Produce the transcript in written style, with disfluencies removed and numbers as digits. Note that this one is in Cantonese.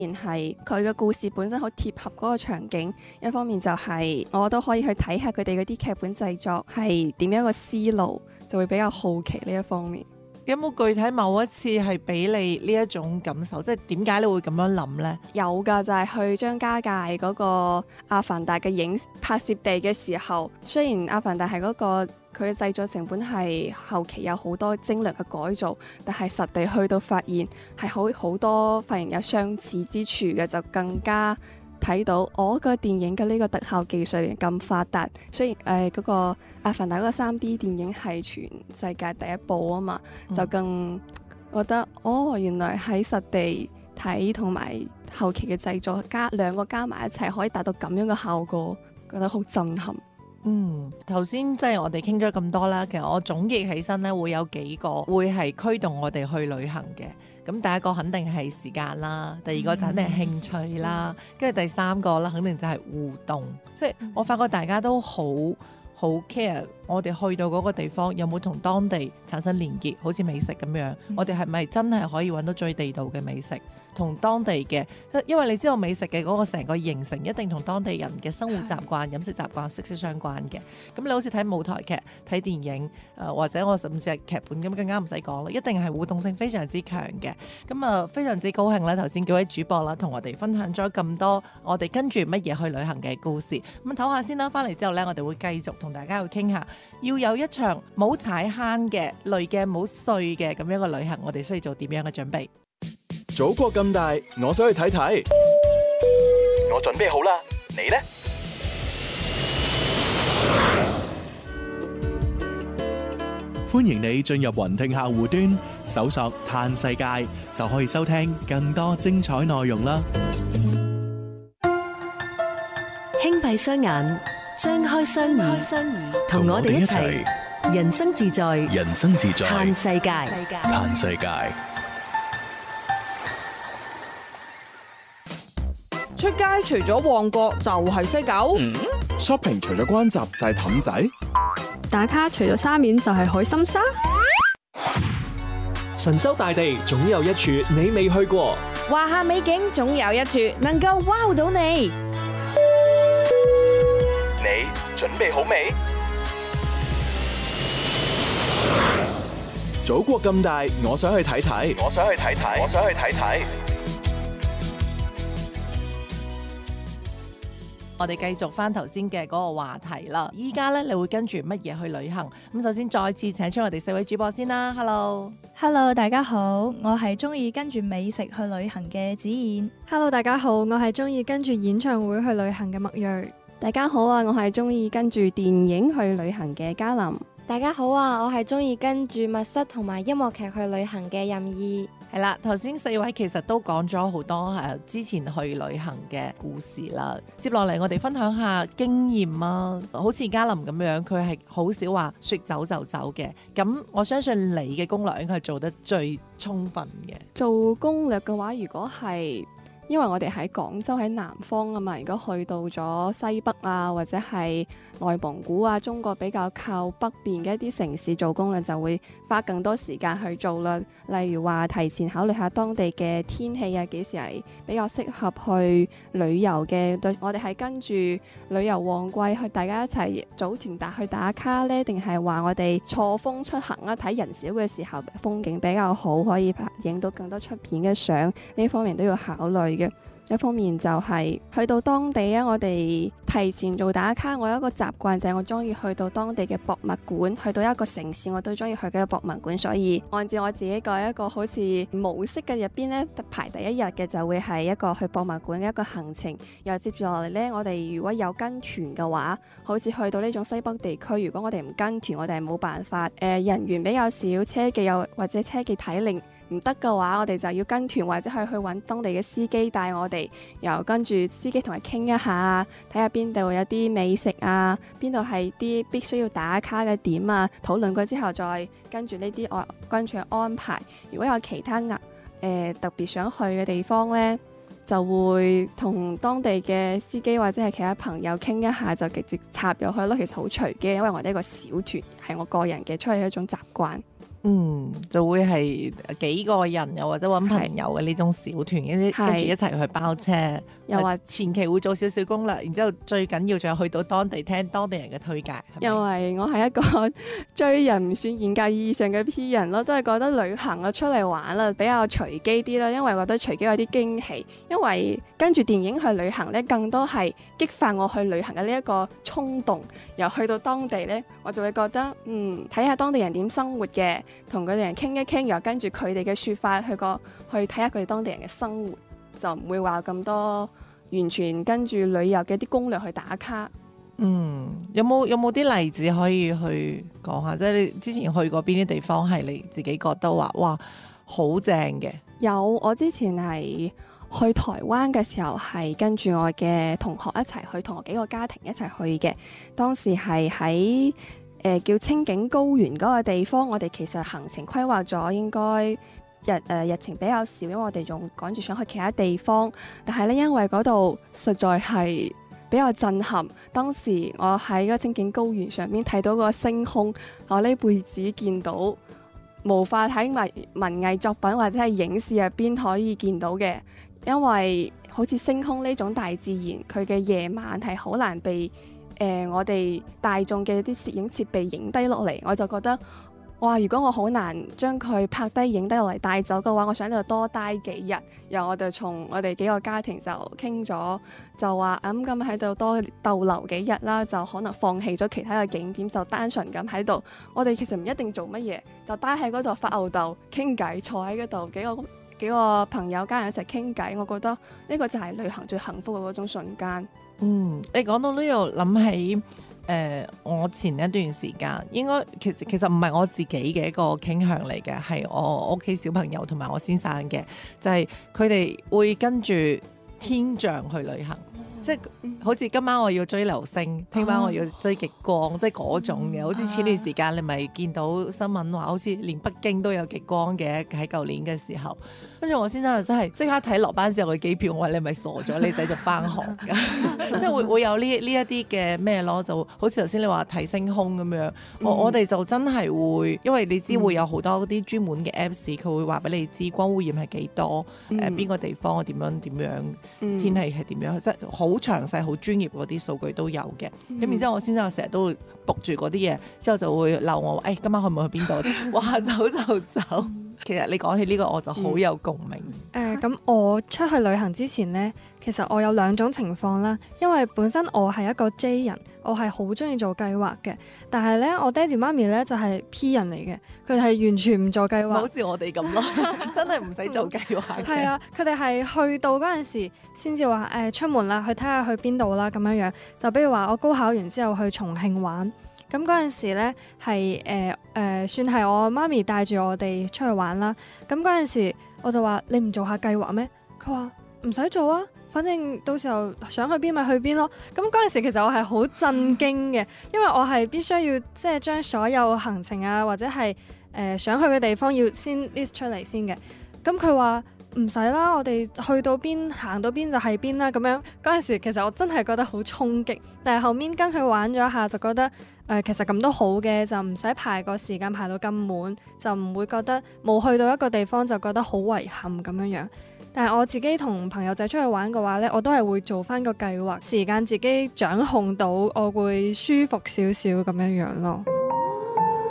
然係佢嘅故事本身好貼合嗰個場景，一方面就係我都可以去睇下佢哋嗰啲劇本製作係點樣一個思路，就會比較好奇呢一方面。 有冇具體某一次係俾你呢一種感受？即係點解你會咁樣諗呢？ 有㗎，就係去張家界嗰個阿凡達嘅拍攝地嘅時候，雖然阿凡達係嗰個佢嘅製作成本係後期有好多精良嘅改造，但係實地去到發現係好多發現有相似之處嘅，就更加睇到我個電影嘅呢個特效技術咁發達。雖然嗰個阿凡達嗰個 3D 電影係全世界第一部啊嘛，就更覺得原來喺實地睇同埋後期嘅製作兩個加埋一齊可以達到咁樣嘅效果，覺得好震撼。 頭先即係我哋傾咗咁多啦，其實我總結起身咧，會有幾個會係驅動我哋去旅行嘅。咁第一個肯定係時間啦，第二個就肯定係興趣啦，跟住第三個啦，肯定就係互動。即係我發覺大家都好 care 我哋去到嗰個地方有冇同當地產生連結，好似美食咁樣，我哋係咪真係可以揾到最地道嘅美食？同當地嘅，因為你知道美食嘅嗰個成個形成一定同當地人嘅生活習慣、飲食習慣息息相關嘅。咁你好似睇舞台劇、睇電影，或者我甚至係劇本咁，更加唔使講啦，一定係互動性非常之強嘅。咁非常之高興啦，頭先幾位主播啦，同我哋分享咗咁多我哋跟住乜嘢去旅行嘅故事。咁唞下先啦，翻嚟之後呢，我哋會繼續同大家去傾下，要有一場冇踩坑嘅、累嘅、冇碎嘅咁樣嘅旅行，我哋需要做點樣嘅準備？ 祖國咁大，我想去睇睇。我準備好啦，你呢？ 歡迎你進入雲聽客戶端，搜索嘆世界，就可以收聽更多精彩內容啦。 輕閉雙眼，張開雙耳，同我哋一齊人生自在，嘆世界， 嘆世界。 出街除咗旺角就係西九 ，shopping 除咗關閘就係氹仔， 打卡除咗沙面就係海心沙， 神州大地總有一處你未去過， 華夏美景總有一處能夠 wow 到你。 你準備好未？祖國咁大，我想去睇睇。 我哋繼續翻頭先嘅嗰個話題啦。依家咧，你會跟住乜嘢去旅行？咁首先再次請出我哋4位主播先啦。Hello， 大家好，我係中意跟住美食去旅行嘅子燕。 Hello， 大家好，我係中意跟住演唱會去旅行嘅麥睿。 大家好啊，我係中意跟住電影去旅行嘅嘉琳。 大家好啊，我係中意跟住密室同埋音樂劇去旅行嘅任意。 係啦，頭先4位其實都講咗好多之前去旅行嘅故事啦。接落嚟我哋分享下經驗啊，好似嘉琳咁樣，佢係好少話說走就走嘅。咁我相信你嘅攻略應該係做得最充分嘅。 做攻略嘅話，如果係因為我哋喺廣州喺南方啊嘛，如果去到咗西北啊，或者係內蒙古啊，中國比較靠北邊嘅一啲城市做攻略，就會花更多時間去做啦。例如話提前考慮下當地嘅天氣啊，幾時係比較適合去旅遊嘅。我哋係跟住旅遊旺季去，大家一齊組團去打卡呢？定係話我哋錯峰出行啊？睇人少嘅時候風景比較好，可以影到更多出片嘅相，呢方面都要考慮嘅。一方面就係去到當地啊，我哋提前做打卡。我有一個習慣就係我中意去到當地嘅博物館，去到一個城市我都中意去嘅博物館，所以按照我自己個一個好似模式嘅入邊呢，排第一日嘅就會係一個去博物館嘅一個行程。又接住落嚟呢，我哋如果有跟團嘅話，好似去到呢種西北地區，如果我哋唔跟團，我哋係冇辦法人員比較少，車技又或者車技體力唔得嘅話，我哋就要跟團或者去揾當地嘅司機帶我哋，又跟住司機同佢傾一下，睇下邊度有啲美食啊，邊度係啲必須要打卡嘅點啊，討論過之後再跟住呢啲跟住安排。如果有其他特別想去嘅地方呢，就會同當地嘅司機或者係其他朋友傾一下，就直接插入去咯。其實好隨機，因為我哋一個小團係我個人嘅出去一種習慣。 就會係幾個人又或者揾朋友嘅呢種小團，跟住一齊去包車，又話前期會做少少攻略，然之後最緊要仲有去到當地聽當地人嘅推介。 因為我係一個追人唔算嚴格意義上嘅 P 人咯，真係覺得旅行啊出嚟玩啦比較隨機啲啦，因為覺得隨機有啲驚喜，因為跟住電影去旅行咧，更多係激發我去旅行嘅呢一個衝動。又去到當地咧，我就會覺得睇下當地人點生活嘅。同佢哋人傾一傾，又跟住佢哋嘅説法去睇下佢哋當地人嘅生活，就唔會話咁多完全跟住旅遊嘅啲攻略去打卡。 有冇啲例子可以去講下？即係你之前去過邊啲地方係你自己覺得話哇好正嘅？有， 我之前係去台灣嘅時候係跟住我嘅同學一齊去，同我幾個家庭一齊去嘅。當時係喺叫清境高原嗰個地方，我哋其實行程規劃咗應該日程比較少，因為我哋仲趕住想去其他地方。但係咧，因為嗰度實在係比較震撼。當時我喺個清境高原上面睇到個星空，我呢輩子見到無法喺文藝作品或者係影視入邊可以見到嘅，因為好似星空呢種大自然，佢嘅夜晚係好難被我哋大眾嘅啲攝影設備影低落嚟，我就覺得哇！如果我好難將佢拍低影低落嚟帶走嘅話，我想喺度多待幾日。然後我就從我哋幾個家庭就傾咗，就話咁喺度多逗留幾日啦，就可能放棄咗其他嘅景點，就單純咁喺度。我哋其實唔一定做乜嘢，就待喺嗰度發吽哣傾偈，坐喺嗰度幾個朋友家人一齊傾偈。我覺得呢個就係旅行最幸福嘅嗰種瞬間。 你講到呢度諗起我前一段時間應該其實唔係我自己嘅一個傾向嚟嘅，係我屋企小朋友同埋我先生嘅，就係佢哋會跟住天象去旅行。即係好似今晚我要追流星，聽晚我要追極光，即係嗰種嘅。好似前段時間你咪見到新聞話，好似連北京都有極光嘅，喺舊年嘅時候。跟住我先生就真係即刻睇落班時候嘅機票，我話你咪傻咗，你仔就返學㗎。即係會有呢一啲嘅咩咯，就好似頭先你話睇星空咁樣。我哋就真係會，因為你知會有好多啲專門嘅 Apps，佢會話俾你知光污染係幾多，邊個地方點樣，天氣係點樣，即係好詳細、好專業嗰啲數據都有嘅。咁然之後我先生成日都會仆住嗰啲嘢，之後就會鬧我話，今晚可唔可以去邊度？話走就走。其實你講起呢個我就好有共鳴。 咁我出去旅行之前呢，其實我有兩種情況啦。因為本身我係一個 J 人，我係好中意做計劃嘅。但係呢，我爹哋媽咪呢就係 P 人嚟嘅，佢哋係完全唔做計劃。好似我哋咁咯，真係唔使做計劃嘅。係啊，佢哋係去到嗰陣時先至話出門啦，去睇下去邊度啦咁樣樣。就比如話我高考完之後去重慶玩。咁嗰陣時咧係算係我媽咪帶住我哋出去玩啦。咁嗰陣時我就話：你唔做下計劃咩？佢話唔使做啊，反正到時候想去邊咪去邊咯。咁嗰陣時其實我係好震驚嘅，因為我係必須要即係將所有行程啊或者係想去嘅地方要先 list 出嚟先嘅。咁佢話唔使啦，我哋去到邊行到邊就係邊啦咁樣。嗰陣時其實我真係覺得好衝擊，但係後面跟佢玩咗一下就覺得其實咁都好嘅，就唔使排個時間排到咁滿，就唔會覺得冇去到一個地方就覺得好遺憾咁樣樣。但係我自己同朋友仔出去玩嘅話呢，我都係會做翻個計劃，時間自己掌控到，我會舒服少少咁樣樣咯。